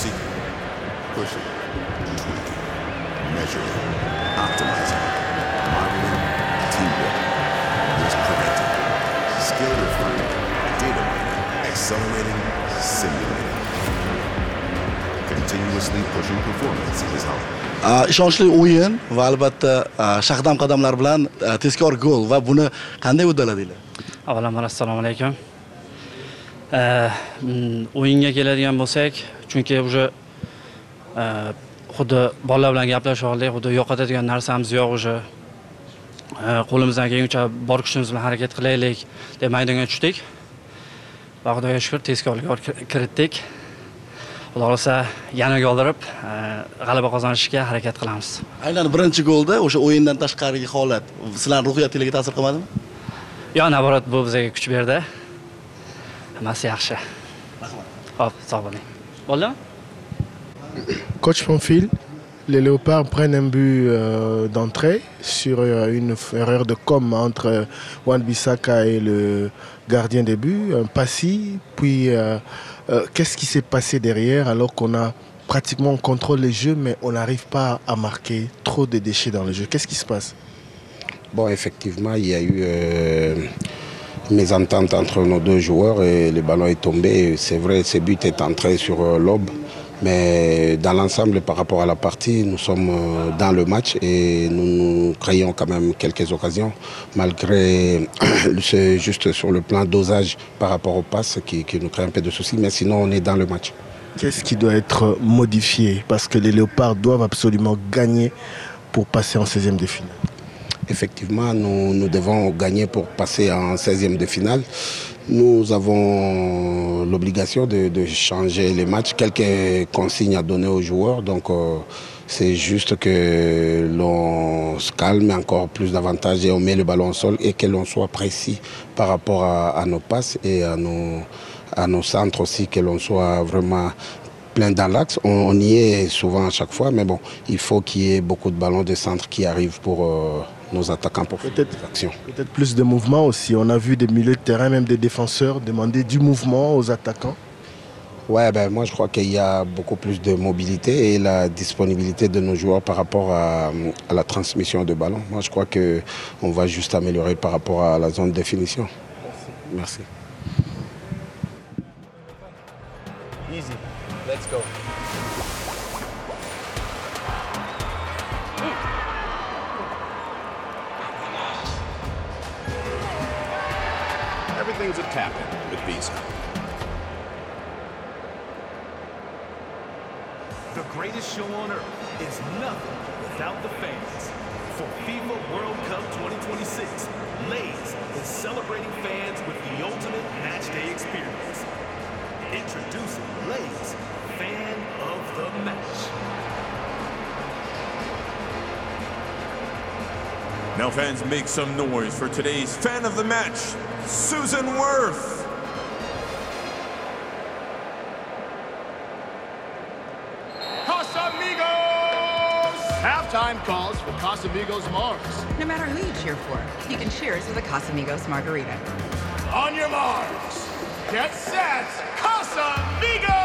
seeking, pushing, tweaking, measuring, optimizing, modeling, teamwork, risk preventing, skill refining, data mining, accelerating, simulating. Continuously pushing performance is how. Ishonchli o'yin va albatta shahdam qadamlar bilan tezkor gol va buni qanday uddaladinglar? Avvalambor assalomu alaykum. O'yinga keladigan bo'lsak, chunki уже xuddi bolalar bilan gaplashib oldik, xuddi yo'qotadigan narsamiz yo'q уже. Qo'limizdan kelguncha bor kuchimiz bilan harakat qilaylik deb maydonga tushdik. Va Xudoga shukr tezkorlik kiritdik. Xudo xolasa yana goldirib, g'alaba qozonishga harakat qilamiz. Aynan birinchi golda o'sha o'yindan tashqarigi holat sizlarning ruhiyatingizga ta'sir qilmadimi? Yo'q, naborat bu bizga kuch berdi. Hammasi yaxshi. Rahmat. Xo'p, sog' bo'ling. Bo'ldimi? Coach Fonfil, les Léopards prennent un but d'entrée sur une erreur de com entre Wan-Bissaka et le gardien des buts, un passis. Puis, qu'est-ce qui s'est passé derrière alors qu'on a pratiquement contrôle les jeux, mais on n'arrive pas à marquer trop de déchets dans le jeu? Qu'est-ce qui se passe? Bon, effectivement, il y a eu une mésentente entre nos deux joueurs et le ballon est tombé. C'est vrai, ce but est entré sur l'aube. Mais dans l'ensemble, par rapport à la partie, nous sommes dans le match et nous créons quand même quelques occasions, malgré c'est juste sur le plan dosage par rapport aux passes qui nous crée un peu de soucis, mais sinon on est dans le match. Qu'est-ce qui doit être modifié? Parce que les Léopards doivent absolument gagner pour passer en 16e de finale. Effectivement, nous devons gagner pour passer en 16e de finale. Nous avons l'obligation de changer les matchs, quelques consignes à donner aux joueurs. Donc c'est juste que l'on se calme encore plus davantage et on met le ballon au sol et que l'on soit précis par rapport à nos passes et à nos centres aussi, que l'on soit vraiment plein dans l'axe. On y est souvent à chaque fois, mais bon, il faut qu'il y ait beaucoup de ballons de centre qui arrivent pour nos attaquants pour faire des actions. Peut-être plus de mouvement aussi. On a vu des milieux de terrain, même des défenseurs, demander du mouvement aux attaquants. Ouais, moi je crois qu'il y a beaucoup plus de mobilité et la disponibilité de nos joueurs par rapport à la transmission de ballon. Moi je crois qu'on va juste améliorer par rapport à la zone de définition. Merci. Easy. Let's go. Everything's a tap-in with Visa. The greatest show on earth is nothing without the fans. For FIFA World Cup 2026, Lay's is celebrating fans with the ultimate match day experience. Introducing Lay's Fan of the Match. Now fans, make some noise for today's Fan of the Match, Susan Worth. Casamigos! Halftime calls for Casamigos Mars. No matter who you cheer for, you can cheers with a Casamigos margarita. On your marks, get set, Casamigos!